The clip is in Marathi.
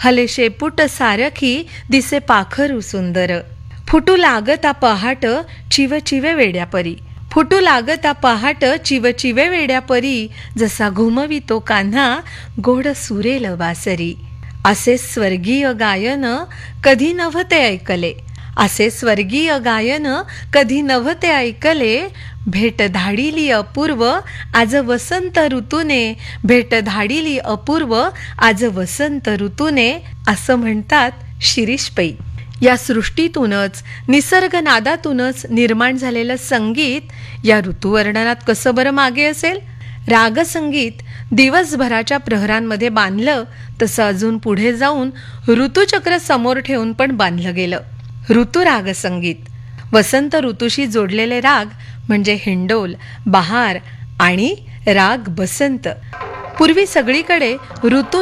हले शेपूट सारखी दिसे पाखरू सुंदर. फुटू लागता पहाट चिवचिवे वेड्यापरी. फुटू लागता पहाट चिवचिवे वेड्यापरी. जसा घुमवितो कान्हा गोड सुरेल वासरी. असे स्वर्गीय गायन कधी नव्हते ऐकले. असे स्वर्गीय गायन कधी नव्हते ऐकले. भेट धाडिली अपूर्व आज वसंत ऋतूने. भेट धाडिली अपूर्व आज वसंत ऋतूने, असं म्हणतात शिरीष पै. या सृष्टीतूनच, निसर्गनादातूनच निर्माण झालेलं संगीत या ऋतुवर्णनात कसं बरं मागे असेल. रागसंगीत दिवसभराच्या प्रहरांमध्ये बांधलं तसं अजून पुढे जाऊन ऋतुचक्र समोर ठेवून पण बांधलं गेलं. ऋतुरागसंगीत. वसंत ऋतूशी जोडलेले राग म्हणजे हिंडोल, बहार आणि राग बसंत. पूर्वी सगळीकडे ऋतू